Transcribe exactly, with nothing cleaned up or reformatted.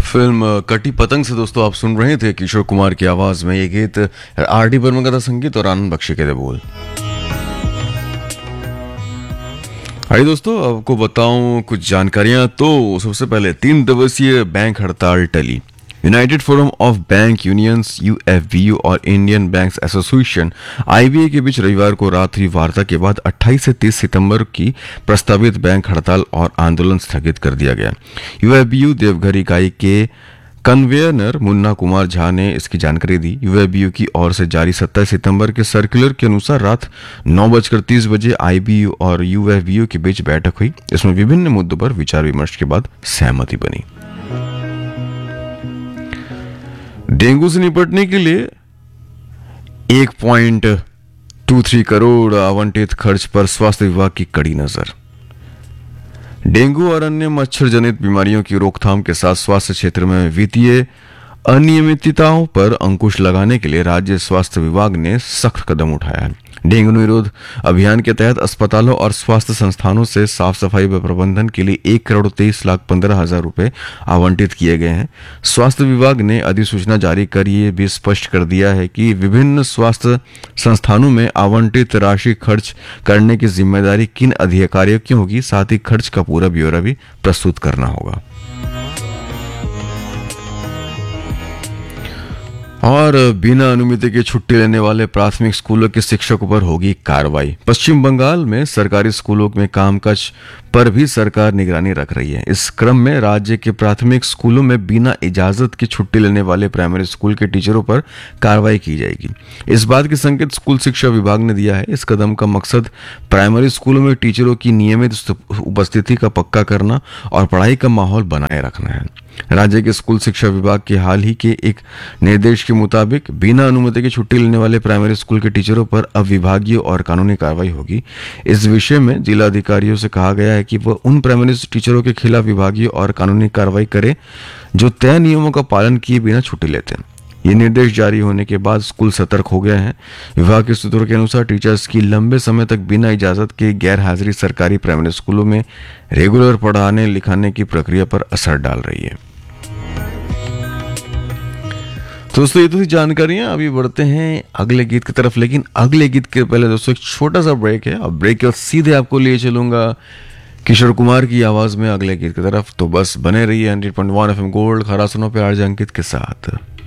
Film कटी पतंग से दोस्तों आप सुन रहे थे किशोर कुमार की आवाज में ये गीत। आर डी बर्मन का था संगीत और आनंद बख्शी के थे बोल। आइए दोस्तों आपको बताऊं कुछ जानकारियां। तो सबसे पहले तीन दिवसीय बैंक हड़ताल टली। United forum of bank unions U F B you और इंडियन बैंक्स एसोसिएशन आई बी ए के बीच रविवार को रात्रि वार्ता के बाद अट्ठाईस से तीस सितंबर की प्रस्तावित बैंक हड़ताल और आंदोलन स्थगित कर दिया गया। U F B you Deoghar इकाई के कन्वेनर मुन्ना कुमार झा ने इसकी जानकारी दी। यू एफ बी यू की ओर से जारी सत्ताईस सितंबर के सर्कुलर के अनुसार रात नौ बजकर तीस बजे आई बी यू और यू एफ बी यू के बीच बैठक हुई। इसमें विभिन्न मुद्दों पर विचार विमर्श के बाद सहमति बनी। डेंगू से निपटने के लिए एक पॉइंट दो तीन करोड़ आवंटित खर्च पर स्वास्थ्य विभाग की कड़ी नजर। डेंगू और अन्य मच्छर जनित बीमारियों की रोकथाम के साथ स्वास्थ्य क्षेत्र में वित्तीय अनियमितताओं पर अंकुश लगाने के लिए राज्य स्वास्थ्य विभाग ने सख्त कदम उठाया है। डेंगू निरोध अभियान के तहत अस्पतालों और स्वास्थ्य संस्थानों से साफ सफाई व प्रबंधन के लिए एक करोड़ तेईस लाख पंद्रह हजार रुपए आवंटित किए गए हैं। स्वास्थ्य विभाग ने अधिसूचना जारी कर ये भी स्पष्ट कर दिया है कि विभिन्न स्वास्थ्य संस्थानों में आवंटित राशि खर्च करने की जिम्मेदारी किन अधिकारियों की होगी, साथ ही खर्च का पूरा ब्यौरा भी प्रस्तुत करना होगा। और बिना अनुमति के छुट्टी लेने वाले प्राथमिक स्कूलों के शिक्षकों पर होगी कार्रवाई। पश्चिम बंगाल में सरकारी स्कूलों में कामकाज पर भी सरकार निगरानी रख रही है। इस क्रम में राज्य के प्राथमिक स्कूलों में बिना इजाजत की छुट्टी लेने वाले प्राइमरी स्कूल के टीचरों पर कार्रवाई की जाएगी। इस बात के संकेत स्कूल शिक्षा विभाग ने दिया है। इस कदम का मकसद प्राइमरी स्कूलों में टीचरों की नियमित उपस्थिति का पक्का करना और पढ़ाई का माहौल बनाए रखना है। राज्य के स्कूल शिक्षा विभाग के हाल ही के एक निर्देश के मुताबिक बिना अनुमति की छुट्टी लेने वाले प्राइमरी स्कूल के टीचरों पर अब विभागीय और कानूनी कार्रवाई होगी। इस विषय में जिला अधिकारियों से कहा गया है कि वह उन प्राइमरी टीचरों के खिलाफ विभागीय और कानूनी कार्रवाई करें जो तय नियमों का पालन किए बिना छुट्टी लेते हैं। ये निर्देश जारी होने के बाद स्कूल सतर्क हो गए हैं। विभाग के सूत्रों के अनुसार टीचर्स की लंबे समय तक बिना इजाजत के गैर हाजिरी सरकारी प्राइमरी स्कूलों में रेगुलर पढ़ाने लिखाने की प्रक्रिया पर असर डाल रही है। दोस्तों ये तो थी जानकारियां। अभी बढ़ते हैं अगले गीत की तरफ, लेकिन अगले गीत के पहले दोस्तों एक छोटा सा ब्रेक है। अब ब्रेक के बाद सीधे आपको लिए चलूंगा किशोर कुमार की आवाज में अगले गीत की तरफ। तो बस बने रहिए hundred point one F M gold खरा सुनो पे आरजे अंकित के साथ।